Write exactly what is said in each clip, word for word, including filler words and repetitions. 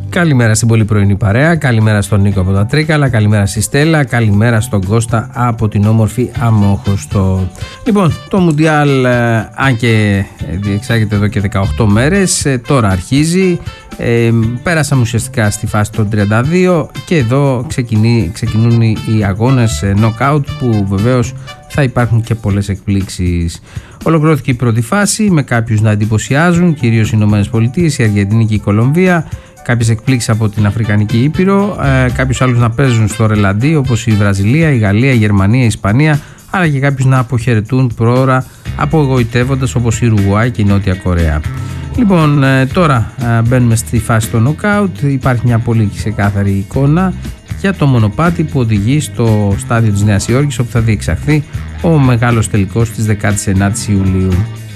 Καλημέρα στην πολύ πρωινή παρέα, καλημέρα στον Νίκο από τα Τρίκαλα, καλημέρα στη Στέλλα, καλημέρα στον Κώστα από την όμορφη Αμόχωστο. Λοιπόν, το Μουντιάλ, αν και διεξάγεται εδώ και δεκαοκτώ μέρες, τώρα αρχίζει. Ε, πέρασαμε ουσιαστικά στη φάση των τριάντα δύο και εδώ ξεκινεί, ξεκινούν οι αγώνες knockout, που βεβαίως θα υπάρχουν και πολλές εκπλήξεις. Ολοκληρώθηκε η πρώτη φάση με κάποιους να εντυπωσιάζουν, κυρίως οι Ηνωμένες Πολιτείες, η Αργεντινή και η Κολομβία. Κάποιες εκπλήξεις από την Αφρικανική Ήπειρο, ε, κάποιους άλλους να παίζουν στο ρελαντί, όπως η Βραζιλία, η Γαλλία, η Γερμανία, η Ισπανία, αλλά και κάποιους να αποχαιρετούν πρόωρα απογοητεύοντας, όπως η Ουρουγουάη και η Νότια Κορέα. Λοιπόν, ε, τώρα ε, μπαίνουμε στη φάση των νοκάουτ. Υπάρχει μια πολύ ξεκάθαρη εικόνα για το μονοπάτι που οδηγεί στο στάδιο της Νέας Υόρκης, όπου θα διεξαχθεί ο μεγάλος τελικός της δεκάτη ενάτη Ιουλίου.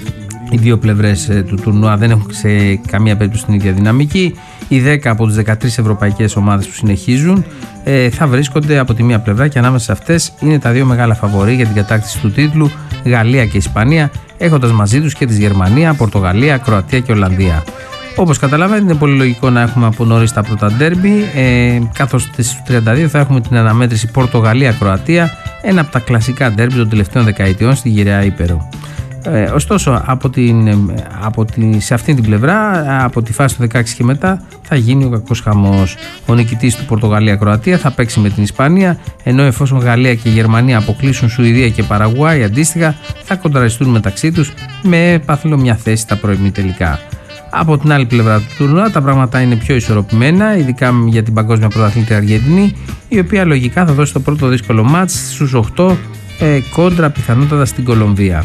Οι δύο πλευρές ε, του τουρνουά δεν έχουν σε καμία περίπτωση την ίδια δυναμική. Οι δέκα από τις δεκατρείς ευρωπαϊκές ομάδες που συνεχίζουν ε, θα βρίσκονται από τη μία πλευρά, και ανάμεσα σε αυτές είναι τα δύο μεγάλα φαβορί για την κατάκτηση του τίτλου, Γαλλία και Ισπανία, έχοντας μαζί τους και τη Γερμανία, Πορτογαλία, Κροατία και Ολλανδία. Όπως καταλαβαίνετε, είναι πολύ λογικό να έχουμε από νωρίς τα πρώτα ντέρμπι, ε, καθώς στις τριάντα δύο θα έχουμε την αναμέτρηση Πορτογαλία-Κροατία, ένα από τα κλασικά ντέρμπι των τελευταίων δεκαετιών στη Γυραιά Ήπειρο. Ε, ωστόσο, από την, από τη, σε αυτή την πλευρά, από τη φάση του δεκαέξι και μετά, θα γίνει ο κακός χαμός. Ο νικητής του Πορτογαλία-Κροατία θα παίξει με την Ισπανία, ενώ εφόσον Γαλλία και Γερμανία αποκλείσουν Σουηδία και Παραγουάη, αντίστοιχα θα κοντραριστούν μεταξύ τους με πάθλο μια θέση στα πρωιμή τελικά. Από την άλλη πλευρά του τουρνουά τα πράγματα είναι πιο ισορροπημένα, ειδικά για την παγκόσμια πρωταθλήτρια Αργεντινή, η οποία λογικά θα δώσει το πρώτο δύσκολο μάτς στους οκτώ ε, κόντρα πιθανότατα στην Κολομβία.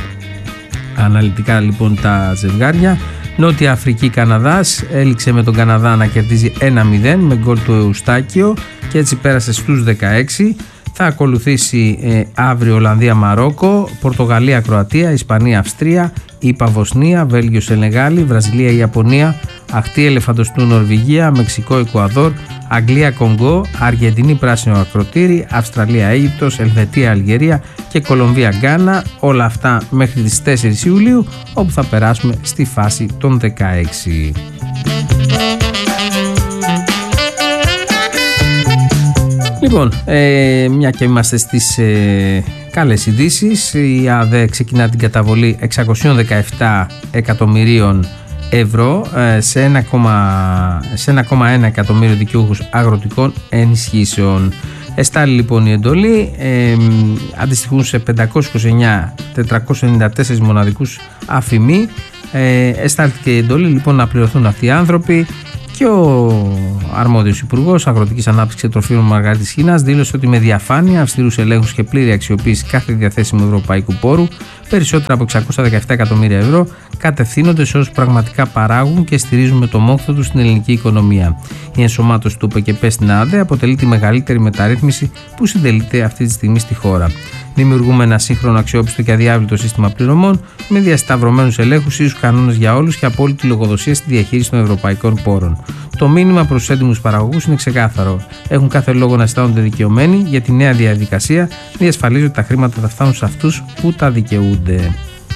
Αναλυτικά λοιπόν τα ζευγάρια. Νότια Αφρική Καναδάς έληξε με τον Καναδά να κερδίζει ένα μηδέν με γκολ του Εουστάκιο και έτσι πέρασε στους δεκαέξι. Θα ακολουθήσει ε, αύριο Ολλανδία Μαρόκο, Πορτογαλία Κροατία, Ισπανία Αυστρία, ΗΠΑ Βοσνία, Βέλγιο Σενεγάλη, Βραζιλία Ιαπωνία, Αχτή Ελεφαντοστού Νορβηγία, Μεξικό Εκουαδόρ, Αγγλία Κονγκό, Αργεντινή Πράσινο Ακροτήρι, Αυστραλία Αίγυπτος, Ελβετία Αλγερία και Κολομβία Γκάνα. Όλα αυτά μέχρι τις τέσσερις Ιουλίου, όπου θα περάσουμε στη φάση των δεκαέξι. Λοιπόν, ε, μια και είμαστε στις ε, καλές ειδήσεις, η ΑΔΕ ξεκινά την καταβολή εξακόσια δεκαεπτά εκατομμυρίων ευρώ ε, σε ένα κόμμα ένα εκατομμύριο δικαιούχους αγροτικών ενισχύσεων. Εστάλει λοιπόν η εντολή, ε, αντιστοιχούν σε πεντακόσιες είκοσι εννέα χιλιάδες τετρακόσιους ενενήντα τέσσερα μοναδικούς αφημί. Ε, εστάλθηκε η εντολή λοιπόν να πληρωθούν αυτοί οι άνθρωποι. Και ο αρμόδιος Υπουργός Αγροτικής Ανάπτυξης και Τροφίμων Μαργαρίτης Χίνας δήλωσε ότι με διαφάνεια, αυστηρούς ελέγχους και πλήρη αξιοποίηση κάθε διαθέσιμου ευρωπαϊκού πόρου, περισσότερα από εξακόσια δεκαεπτά εκατομμύρια ευρώ κατευθύνονται σε όσους πραγματικά παράγουν και στηρίζουν με το μόχθο τους στην ελληνική οικονομία. Η ενσωμάτωση του ΟΠΕΚΕΠΕ στην ΑΔΕ αποτελεί τη μεγαλύτερη μεταρρύθμιση που συντελείται αυτή τη στιγμή στη χώρα. Δημιουργούμε ένα σύγχρονο, αξιόπιστο και αδιάβλητο σύστημα πληρωμών με διασταυρωμένους ελέγχους, ίσους κανόνες για όλους και απόλυτη λογοδοσία στη διαχείριση των ευρωπαϊκών πόρων. Το μήνυμα προς τους έντιμους παραγωγούς είναι ξεκάθαρο. Έχουν κάθε λόγο να αισθάνονται δικαιωμένοι για τη νέα διαδικασία, διασφαλίζει ότι τα χρήματα θα φτάνουν σε αυτούς που τα δικαιούνται.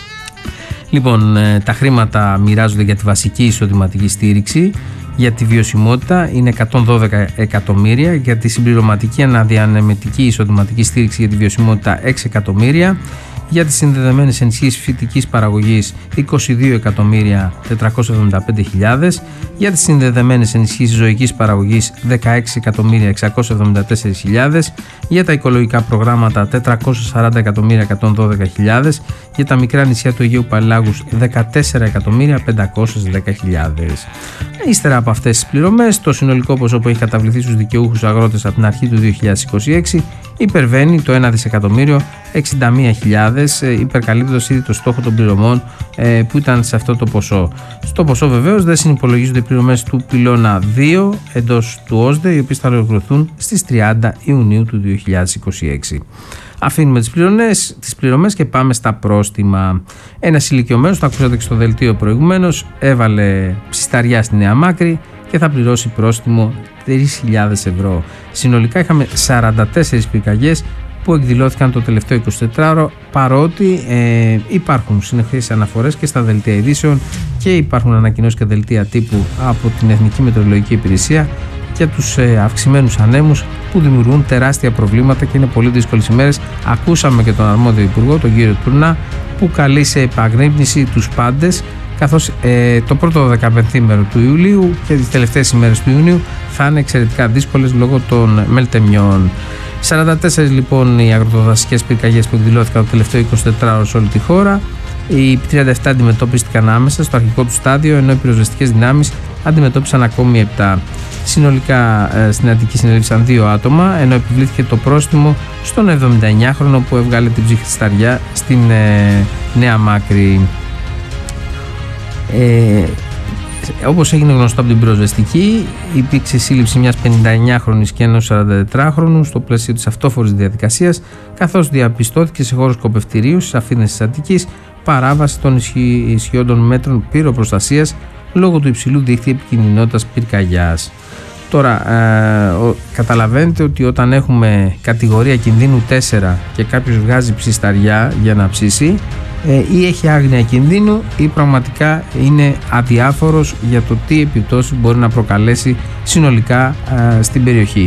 Λοιπόν, τα χρήματα μοιράζονται για τη βασική εισοδηματική στήριξη. Για τη βιωσιμότητα είναι εκατόν δώδεκα εκατομμύρια, για τη συμπληρωματική αναδιανεμητική εισοδηματική στήριξη για τη βιωσιμότητα έξι εκατομμύρια, για τις συνδεδεμένες ενισχύσεις φυτικής παραγωγής είκοσι δύο εκατομμύρια τετρακόσιες εβδομήντα πέντε χιλιάδες, για τις συνδεδεμένες ενισχύσεις ζωικής παραγωγής δεκαέξι εκατομμύρια εξακόσιες εβδομήντα τέσσερις χιλιάδες, για τα οικολογικά προγράμματα τετρακόσια σαράντα εκατομμύρια εκατόν δώδεκα χιλιάδες, για τα μικρά νησιά του Αιγαίου Πελάγους δεκατέσσερα εκατομμύρια πεντακόσιες δέκα χιλιάδες. Ύστερα από αυτές τις πληρωμές, το συνολικό ποσό που έχει καταβληθεί στους δικαιούχους αγρότες από την αρχή του δύο χιλιάδες είκοσι έξι υπερβαίνει το ένα δισεκατομμύριο εξήντα μία χιλιάδες, υπερκαλύπτοντας ήδη το στόχο των πληρωμών ε, που ήταν σε αυτό το ποσό. Στο ποσό βεβαίως δεν συνυπολογίζονται οι πληρωμές του πυλώνα δύο εντός του ΟΣΔΕ, οι οποίες θα ολοκληρωθούν στις τριάντα Ιουνίου του δύο χιλιάδες είκοσι έξι. Αφήνουμε τις πληρωμές, τις πληρωμές και πάμε στα πρόστιμα. Ένας ηλικιωμένος, το ακούσατε και στο δελτίο προηγουμένως, έβαλε ψισταριά στη Νέα Μάκρη και θα πληρώσει πρόστιμο τρεις χιλιάδες ευρώ. Συνολικά είχαμε σαράντα τέσσερις πυρκαγιές που εκδηλώθηκαν το τελευταίο εικοσιτετράωρο, παρότι ε, υπάρχουν συνεχείς αναφορές και στα δελτία ειδήσεων και υπάρχουν ανακοινώσεις και δελτία τύπου από την Εθνική Μετεωρολογική Υπηρεσία και τους ε, αυξημένους ανέμους που δημιουργούν τεράστια προβλήματα και είναι πολύ δύσκολες ημέρες. Ακούσαμε και τον αρμόδιο υπουργό, τον κύριο Τουρνά, που καλεί σε επαγρύπνηση τους πάντες, καθώς ε, το πρώτο δεκαπενθήμερο του Ιουλίου και τις τελευταίες ημέρες του Ιουνίου θα είναι εξαιρετικά δύσκολες λόγω των μελτεμιών. σαράντα τέσσερα λοιπόν οι αγροτοδασικές πυρκαγιές που εκδηλώθηκαν το τελευταίο εικοσιτετράωρο σε όλη τη χώρα. Οι τριάντα επτά αντιμετωπίστηκαν άμεσα στο αρχικό του στάδιο, ενώ οι πυροσβεστικές δυνάμεις αντιμετώπισαν ακόμη επτά. Συνολικά ε, στην Αττική συνελήφθησαν δύο άτομα, ενώ επιβλήθηκε το πρόστιμο στον εβδομηνταεννιάχρονο που έβγαλε την ψυχισταριά στην ε, Νέα Μάκρη. Ε, όπως έγινε γνωστό από την πυροσβεστική, υπήρξε σύλληψη μιας πενηνταεννιάχρονης και ενός σαραντατετράχρονου στο πλαίσιο της αυτόφορης διαδικασίας, καθώς διαπιστώθηκε σε χώρο σκοπευτηρίου στις αφήνες της Αττικής παράβαση των ισχυ... ισχυόντων μέτρων πυροπροστασίας λόγω του υψηλού δείκτη επικινδυνότητας πυρκαγιάς. Τώρα, ε, ο, καταλαβαίνετε ότι όταν έχουμε κατηγορία κινδύνου τέσσερα και κάποιος βγάζει ψισταριά για να ψήσει, ε, ή έχει άγνοια κινδύνου ή πραγματικά είναι αδιάφορος για το τι επιπτώσεις μπορεί να προκαλέσει συνολικά ε, στην περιοχή.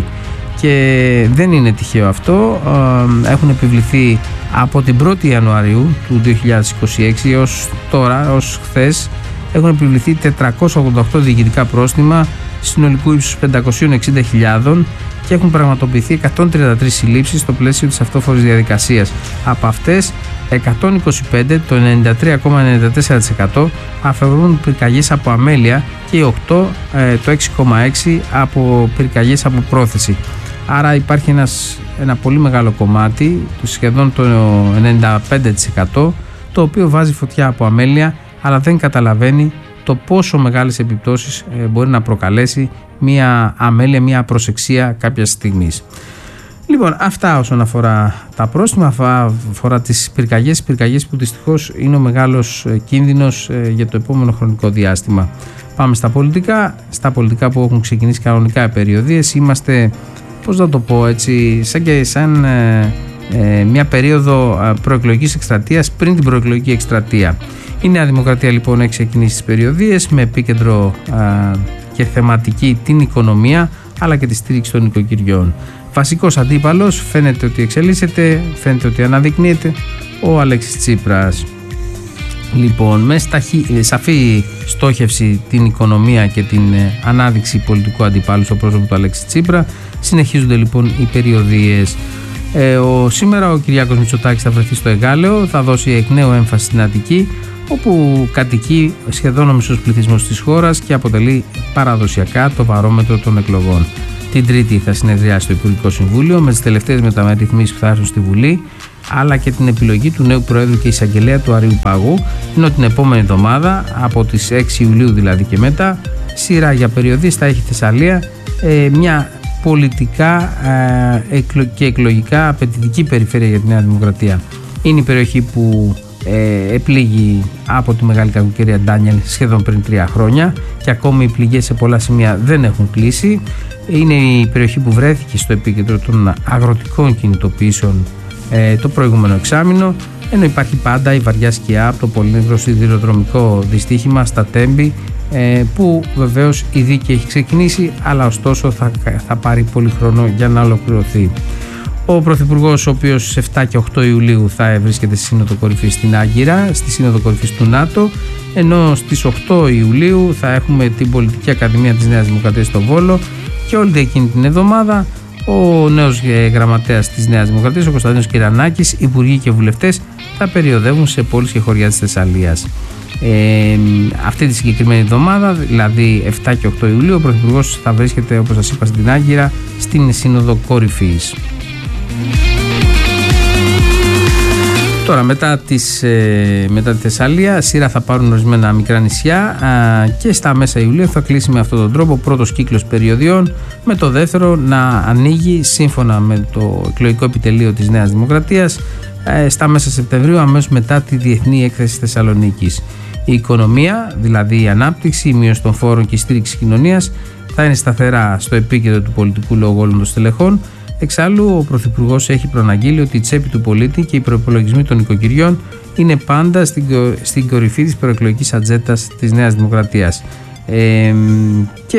Και δεν είναι τυχαίο αυτό. Ε, έχουν επιβληθεί από την πρώτη Ιανουαρίου του δύο χιλιάδες είκοσι έξι έως τώρα, ως χθες, έχουν επιβληθεί τετρακόσια ογδόντα οκτώ διοικητικά πρόστιμα συνολικού ύψους πεντακόσιες εξήντα χιλιάδες και έχουν πραγματοποιηθεί εκατόν τριάντα τρεις συλλήψεις στο πλαίσιο της αυτόφορης διαδικασίας. Από αυτές, εκατόν είκοσι πέντε, το ενενήντα τρία κόμμα ενενήντα τέσσερα τοις εκατό, αφορούν πυρκαγιές από αμέλεια και οι οκτώ, το έξι κόμμα έξι τοις εκατό, από πυρκαγιές από πρόθεση. Άρα υπάρχει ένας, ένα πολύ μεγάλο κομμάτι, σχεδόν το ενενήντα πέντε τοις εκατό, το οποίο βάζει φωτιά από αμέλεια, αλλά δεν καταλαβαίνει το πόσο μεγάλες επιπτώσεις μπορεί να προκαλέσει μια αμέλεια, μια απροσεξία κάποια στιγμή. Λοιπόν, αυτά όσον αφορά τα πρόστιμα, αφορά τις πυρκαγιές, πυρκαγιές που δυστυχώς είναι ο μεγάλος κίνδυνος για το επόμενο χρονικό διάστημα. Πάμε στα πολιτικά, στα πολιτικά που έχουν ξεκινήσει κανονικά οι περιοδίες. Είμαστε, πώς να το πω έτσι, σαν και σαν ε, ε, μια περίοδο προεκλογικής εκστρατείας πριν την προεκλογική εκστρατεία. Η Νέα Δημοκρατία λοιπόν έχει ξεκινήσει τις περιοδίες με επίκεντρο α, και θεματική την οικονομία αλλά και τη στήριξη των νοικοκυριών. Βασικός αντίπαλος φαίνεται ότι εξελίσσεται, φαίνεται ότι αναδεικνύεται ο Αλέξης Τσίπρας. Λοιπόν, με σταχύ, σαφή στόχευση την οικονομία και την ε, ανάδειξη πολιτικού αντιπάλου στο πρόσωπο του Αλέξη Τσίπρα, συνεχίζονται λοιπόν οι περιοδίες. Ε, ο, σήμερα ο Κυριάκος Μητσοτάκης θα βρεθεί στο Εγάλεο, θα δώσει εκ νέου έμφαση στην Αττική, όπου κατοικεί σχεδόν ο μισός πληθυσμός της χώρας και αποτελεί παραδοσιακά το βαρόμετρο των εκλογών. Την Τρίτη θα συνεδριάσει το Υπουργικό Συμβούλιο με τις τελευταίες μεταρρυθμίσεις που θα έρθουν στη Βουλή, αλλά και την επιλογή του νέου Προέδρου και εισαγγελέα του Αριουπάγου, ενώ την επόμενη εβδομάδα, από τις έξι Ιουλίου δηλαδή και μετά, σειρά για περιοδίες θα έχει Θεσσαλία, ε, μια πολιτικά ε, και εκλογικά απαιτητική περιφέρεια για τη Νέα Δημοκρατία. Είναι η περιοχή που ε, επλήγει από τη μεγάλη κακοκαιρία Ντάνιελ σχεδόν πριν τρία χρόνια και ακόμη οι πληγές σε πολλά σημεία δεν έχουν κλείσει. Είναι η περιοχή που βρέθηκε στο επίκεντρο των αγροτικών κινητοποιήσεων ε, το προηγούμενο εξάμηνο, ενώ υπάρχει πάντα η βαριά σκιά από το πολύνευρο σιδηροδρομικό δυστύχημα στα Τέμπη, ε, που βεβαίως η δίκη έχει ξεκινήσει, αλλά ωστόσο θα, θα πάρει πολύ χρόνο για να ολοκληρωθεί. Ο Πρωθυπουργός, ο οποίος στις επτά και οκτώ Ιουλίου θα βρίσκεται στη Σύνοδο Κορυφής στην Άγκυρα, στη Σύνοδο Κορυφής του ΝΑΤΟ, ενώ στις οκτώ Ιουλίου θα έχουμε την Πολιτική Ακαδημία της Νέας Δημοκρατίας στο Βόλο και όλη εκείνη την εβδομάδα ο νέος γραμματέας της Νέας Δημοκρατίας, ο Κωνσταντίνος Κυρανάκης, υπουργοί και βουλευτές θα περιοδεύουν σε πόλεις και χωριά της Θεσσαλίας. Ε, αυτή τη συγκεκριμένη εβδομάδα, δηλαδή επτά και οκτώ Ιουλίου, ο Πρωθυπουργός θα βρίσκεται, όπως σας είπα, στην Άγκυρα, στην Σύνοδο Κορυφής. Τώρα, μετά, τις, ε, μετά τη Θεσσαλία, σειρά θα πάρουν ορισμένα μικρά νησιά α, και στα μέσα Ιουλίου θα κλείσει με αυτόν τον τρόπο ο πρώτος κύκλος περιοδιών, με το δεύτερο να ανοίγει σύμφωνα με το εκλογικό επιτελείο της Νέας Δημοκρατίας ε, στα μέσα Σεπτεμβρίου, αμέσως μετά τη Διεθνή Έκθεση Θεσσαλονίκης. Η οικονομία, δηλαδή η ανάπτυξη, η μείωση των φόρων και η στήριξη κοινωνίας, θα είναι σταθερά στο επίκεντρο του πολιτικού λόγου όλων των στελεχών. Εξάλλου, ο Πρωθυπουργός έχει προαναγγείλει ότι η τσέπη του πολίτη και οι προϋπολογισμοί των οικοκυριών είναι πάντα στην, στην κορυφή της προεκλογικής ατζέντας της Νέας Δημοκρατίας. Ε, και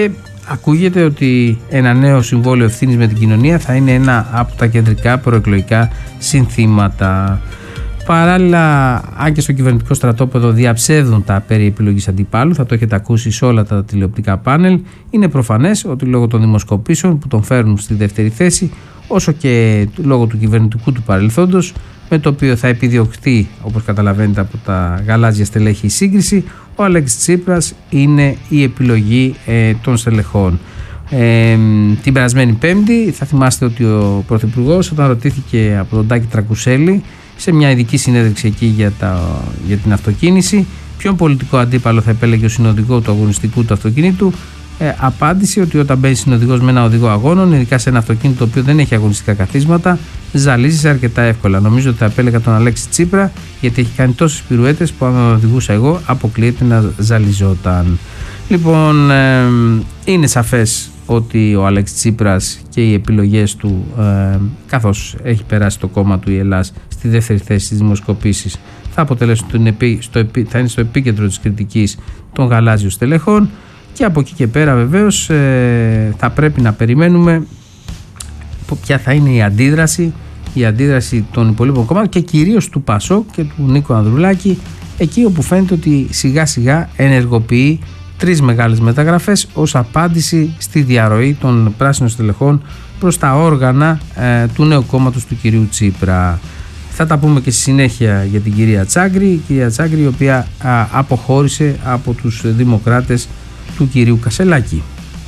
ακούγεται ότι ένα νέο συμβόλαιο ευθύνης με την κοινωνία θα είναι ένα από τα κεντρικά προεκλογικά συνθήματα. Παράλληλα, αν και στο κυβερνητικό στρατόπεδο διαψεύδουν τα περί επιλογής αντιπάλου, θα το έχετε ακούσει σε όλα τα τηλεοπτικά πάνελ, είναι προφανές ότι λόγω των δημοσκοπήσεων που τον φέρνουν στη δεύτερη θέση, όσο και λόγω του κυβερνητικού του παρελθόντος, με το οποίο θα επιδιωχθεί, όπως καταλαβαίνετε από τα γαλάζια στελέχη, η σύγκριση, ο Αλέξης Τσίπρας είναι η επιλογή ε, των στελεχών. Ε, την περασμένη Πέμπτη θα θυμάστε ότι ο Πρωθυπουργός, όταν ρωτήθηκε από τον Τάκη Τρακουσέλη σε μια ειδική συνέντευξη εκεί για, τα, για την αυτοκίνηση, ποιον πολιτικό αντίπαλο θα επέλεγε ο συνοδηγό του αγωνιστικού του αυτοκίνητου, ε, απάντησε ότι όταν μπαίνει συνοδηγός με ένα οδηγό αγώνων, ειδικά σε ένα αυτοκίνητο το οποίο δεν έχει αγωνιστικά καθίσματα, ζαλίζεσαι αρκετά εύκολα. Νομίζω ότι θα επέλεγα τον Αλέξη Τσίπρα, γιατί έχει κάνει τόσες πυρουέτες που αν τον οδηγούσα εγώ, αποκλείεται να ζαλιζόταν. Λοιπόν, ε, είναι σαφές ότι ο Αλέξης Τσίπρας και οι επιλογές του, ε, καθώς έχει περάσει το κόμμα του η Ελλάς στη δεύτερη θέση στις δημοσκοπήσεις, θα αποτελέσουν τον επί, στο επί, θα είναι στο επίκεντρο της κριτικής των γαλάζιων στελεχών, και από εκεί και πέρα βεβαίως ε, θα πρέπει να περιμένουμε ποια θα είναι η αντίδραση, η αντίδραση των υπολείπων κομμάτων και κυρίως του ΠΑΣΟΚ και του Νίκο Ανδρουλάκη, εκεί όπου φαίνεται ότι σιγά σιγά ενεργοποιεί τρεις μεγάλες μεταγραφές ως απάντηση στη διαρροή των πράσινων στελεχών προς τα όργανα ε, του νέου κόμματος του κυρίου Τσίπρα. Θα τα πούμε και στη συνέχεια για την κυρία Τσάγκρη, η κυρία Τσάγκρη η οποία α, αποχώρησε από τους δημοκράτες του κυρίου Κασελάκη.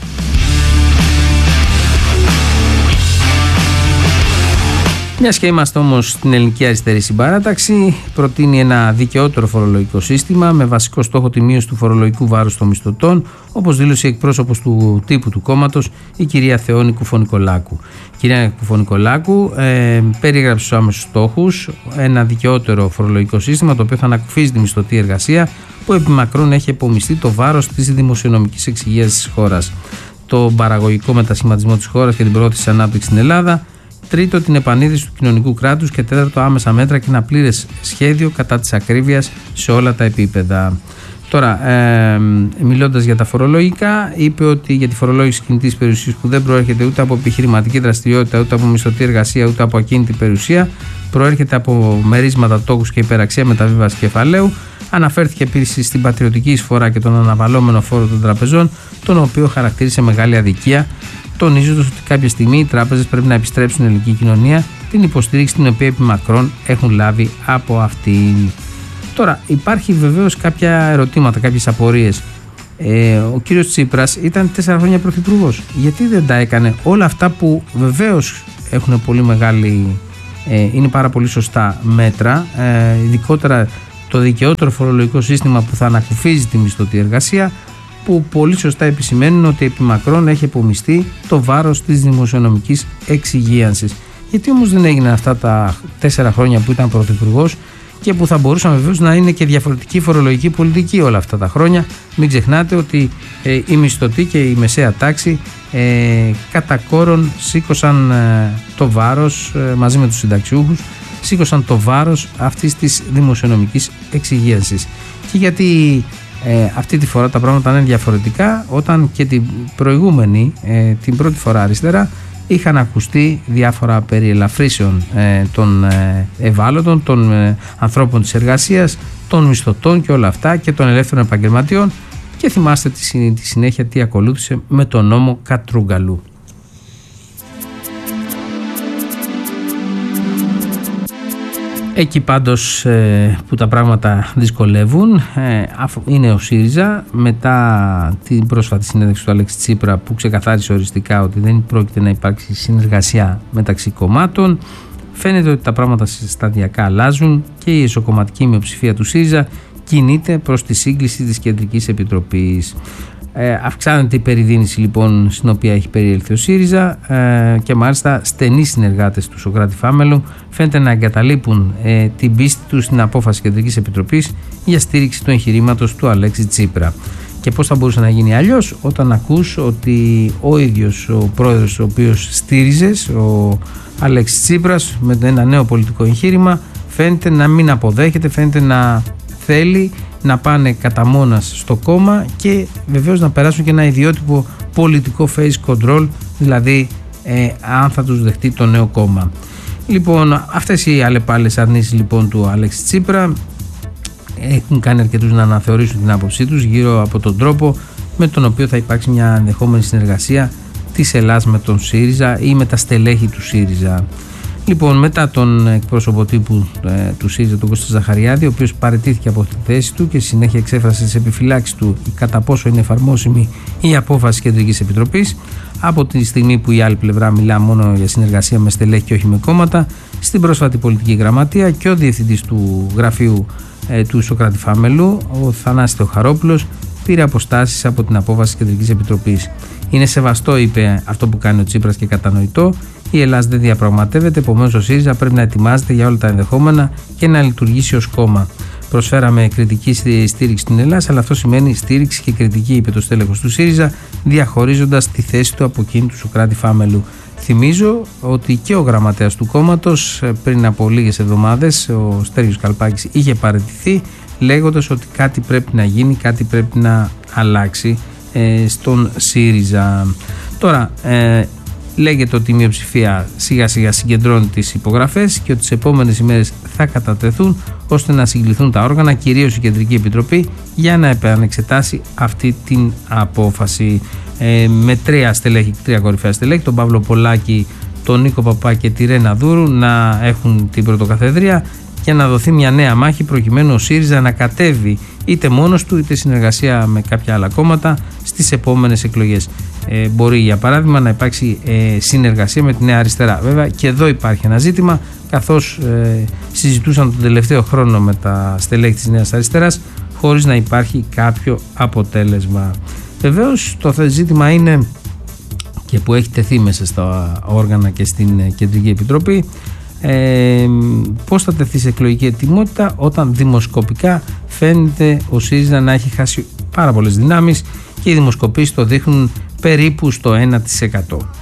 Μιας και είμαστε όμως στην ελληνική αριστερή συμπαράταξη, προτείνει ένα δικαιότερο φορολογικό σύστημα με βασικό στόχο τη μείωση του φορολογικού βάρους των μισθωτών, όπως δήλωσε η εκπρόσωπος του τύπου του κόμματος, η κυρία Θεόνη Κουφονικολάκου. Η κυρία Κουφονικολάκου ε, περιέγραψε στους άμεσους στόχους ένα δικαιότερο φορολογικό σύστημα, το οποίο θα ανακουφίζει τη μισθωτή εργασία που επί μακρόν έχει επομιστεί το βάρος της δημοσιονομικής εξυγίανσης της χώρας, τον παραγωγικό μετασχηματισμό της χώρας και την προώθηση της ανάπτυξης στην Ελλάδα. Τρίτο, την επανείδρυση του κοινωνικού κράτους. Και τέταρτο, άμεσα μέτρα και ένα πλήρες σχέδιο κατά της ακρίβειας σε όλα τα επίπεδα. Τώρα, ε, μιλώντας για τα φορολογικά, είπε ότι για τη φορολόγηση κινητής περιουσίας που δεν προέρχεται ούτε από επιχειρηματική δραστηριότητα, ούτε από μισθωτή εργασία, ούτε από ακίνητη περιουσία, προέρχεται από μερίσματα, τόκους και υπεραξία μεταβίβαση κεφαλαίου. Αναφέρθηκε επίσης στην πατριωτική εισφορά και τον αναβαλώμενο φόρο των τραπεζών, τον οποίο χαρακτήρισε μεγάλη αδικία, τονίζοντας ότι κάποια στιγμή οι τράπεζες πρέπει να επιστρέψουν στην ελληνική κοινωνία την υποστήριξη την οποία επί μακρόν έχουν λάβει από αυτήν. Τώρα, υπάρχει βεβαίως κάποια ερωτήματα, κάποιες απορίες. Ε, ο κύριος Τσίπρας ήταν τέσσερα χρόνια πρωθυπουργός. Γιατί δεν τα έκανε όλα αυτά που βεβαίως έχουν πολύ μεγάλη, ε, είναι πάρα πολύ σωστά μέτρα, ε, ειδικότερα το δικαιότερο φορολογικό σύστημα που θα ανακουφίζει τη μισθωτή εργασία, που πολύ σωστά επισημαίνουν ότι επί μακρόν έχει επομιστεί το βάρος της δημοσιονομικής εξυγίανσης. Γιατί όμως δεν έγιναν αυτά τα τέσσερα χρόνια που ήταν πρωθυπουργός και που θα μπορούσαν βεβαίως να είναι και διαφορετική φορολογική πολιτική όλα αυτά τα χρόνια? Μην ξεχνάτε ότι ε, η μισθωτή και η μεσαία τάξη ε, κατά κόρον σήκωσαν ε, το βάρος ε, μαζί με τους συνταξιούχους, σήκωσαν το βάρος αυτής της δημοσιονομικής εξυγίανσης. Και γιατί Ε, αυτή τη φορά τα πράγματα είναι διαφορετικά, όταν και την προηγούμενη, ε, την πρώτη φορά αριστερά, είχαν ακουστεί διάφορα περί ελαφρύσεων ε, των ε, ευάλωτων, των ε, ανθρώπων της εργασίας, των μισθωτών και όλα αυτά, και των ελεύθερων επαγγελματιών, και θυμάστε τη, τη συνέχεια τι ακολούθησε με τον νόμο Κατρούγκαλου. Εκεί πάντως ε, που τα πράγματα δυσκολεύουν ε, είναι ο ΣΥΡΙΖΑ, μετά την πρόσφατη συνέντευξη του Αλέξη Τσίπρα που ξεκαθάρισε οριστικά ότι δεν πρόκειται να υπάρξει συνεργασία μεταξύ κομμάτων. Φαίνεται ότι τα πράγματα σταδιακά αλλάζουν και η εσωκομματική μειοψηφία του ΣΥΡΙΖΑ κινείται προς τη σύγκληση της Κεντρικής Επιτροπής. Ε, αυξάνεται η περιδίνηση λοιπόν στην οποία έχει περιέλθει ο ΣΥΡΙΖΑ ε, και μάλιστα στενοί συνεργάτες του Σωκράτη Φάμελου φαίνεται να εγκαταλείπουν ε, την πίστη τους στην απόφαση Κεντρικής Επιτροπής για στήριξη του εγχειρήματος του Αλέξη Τσίπρα. Και πώς θα μπορούσε να γίνει αλλιώς όταν ακούς ότι ο ίδιος ο πρόεδρος ο οποίος στήριζες, ο Αλέξης Τσίπρας, με ένα νέο πολιτικό εγχείρημα φαίνεται να μην αποδέχεται, φαίνεται να θέλει να πάνε κατά μόνας στο κόμμα και βεβαίως να περάσουν και ένα ιδιότυπο πολιτικό face control, δηλαδή ε, αν θα τους δεχτεί το νέο κόμμα. Λοιπόν, αυτές οι αλλεπάλλες αρνήσεις λοιπόν του Αλέξη Τσίπρα έχουν κάνει αρκετούς να αναθεωρήσουν την άποψή τους γύρω από τον τρόπο με τον οποίο θα υπάρξει μια ενδεχόμενη συνεργασία της Ελλάδας με τον ΣΥΡΙΖΑ ή με τα στελέχη του ΣΥΡΙΖΑ. Λοιπόν, μετά τον εκπρόσωπο τύπου ε, του ΣΥΡΙΖΑ, τον Κώστα Ζαχαριάδη, ο οποίος παραιτήθηκε από τη θέση του και στη συνέχεια εξέφρασε τις επιφυλάξεις του κατά πόσο είναι εφαρμόσιμη η απόφαση Κεντρικής Επιτροπής, από τη στιγμή που η άλλη πλευρά μιλά μόνο για συνεργασία με στελέχη και όχι με κόμματα, στην πρόσφατη πολιτική γραμματεία και ο διευθυντής του γραφείου ε, του Σωκράτη Φάμελου, ο Θανάσης Θεοχαρόπουλος, πήρε αποστάσεις από την απόφαση της Κεντρικής Επιτροπής. Είναι σεβαστό, είπε, αυτό που κάνει ο Τσίπρας και κατανοητό. Η Ελλάδα δεν διαπραγματεύεται, επομένως ο ΣΥΡΙΖΑ πρέπει να ετοιμάζεται για όλα τα ενδεχόμενα και να λειτουργήσει ως κόμμα. Προσφέραμε κριτική στήριξη στην Ελλάδα, αλλά αυτό σημαίνει στήριξη και κριτική, είπε το στέλεχος του ΣΥΡΙΖΑ, διαχωρίζοντας τη θέση του από εκείνη του Σωκράτη Φάμελου. Θυμίζω ότι και ο γραμματέας του κόμματος πριν από λίγες εβδομάδες, ο Στέργιος Καλπάκης, είχε παραιτηθεί λέγοντας ότι κάτι πρέπει να γίνει, κάτι πρέπει να αλλάξει ε, στον ΣΥΡΙΖΑ. Τώρα, ε, λέγεται ότι η μειοψηφία σιγά σιγά συγκεντρώνει τις υπογραφές και ότι τις επόμενες ημέρες θα κατατεθούν ώστε να συγκληθούν τα όργανα, κυρίως η Κεντρική Επιτροπή, για να επανεξετάσει αυτή την απόφαση. Ε, με τρία στελέχη, τρία κορυφαία στελέχη, τον Παύλο Πολάκη, τον Νίκο Παπά και τη Ρένα Δούρου, να έχουν την πρωτοκαθεδρία και να δοθεί μια νέα μάχη προκειμένου ο ΣΥΡΙΖΑ να κατέβει είτε μόνος του είτε συνεργασία με κάποια άλλα κόμματα στις επόμενες εκλογές. Ε, μπορεί για παράδειγμα να υπάρξει ε, συνεργασία με τη Νέα Αριστερά. Βέβαια και εδώ υπάρχει ένα ζήτημα, καθώς ε, συζητούσαν τον τελευταίο χρόνο με τα στελέχη της Νέας Αριστεράς χωρίς να υπάρχει κάποιο αποτέλεσμα. Βεβαίως το ζήτημα είναι, και που έχει τεθεί μέσα στα όργανα και στην Κεντρική Επιτροπή, Ε, πώς θα τεθεί σε εκλογική ετοιμότητα όταν δημοσκοπικά φαίνεται ο ΣΥΡΙΖΑ να έχει χάσει πάρα πολλές δυνάμεις και οι δημοσκοπήσεις το δείχνουν περίπου στο ένα τοις εκατό.